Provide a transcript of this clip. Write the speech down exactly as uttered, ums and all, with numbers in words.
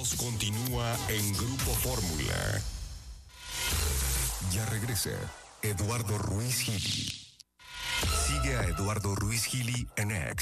continúa en Grupo Fórmula. Ya regresa Eduardo Ruiz Gili. Sigue a Eduardo Ruiz Gili en X.